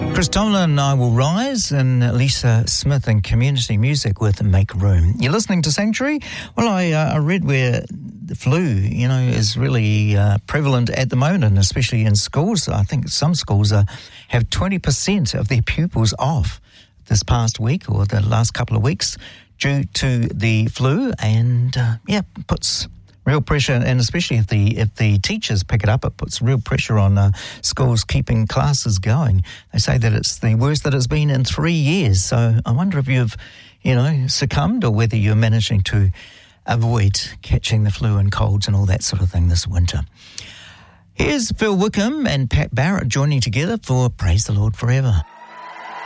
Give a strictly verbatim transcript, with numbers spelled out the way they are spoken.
Chris Tomlin, I Will Rise, and Lisa Smith in Community Music with Make Room. You're listening to Sanctuary. Well, I, uh, I read where the flu, you know, is really uh, prevalent at the moment, and especially in schools. I think some schools uh, have twenty percent of their pupils off this past week or the last couple of weeks due to the flu, and uh, yeah, puts real pressure, and especially if the if the teachers pick it up, it puts real pressure on uh, schools keeping classes going. They say that it's the worst that it's been in three years. So I wonder if you've, you know, succumbed, or whether you're managing to avoid catching the flu and colds and all that sort of thing this winter. Here's Phil Wickham and Pat Barrett joining together for Praise the Lord Forever.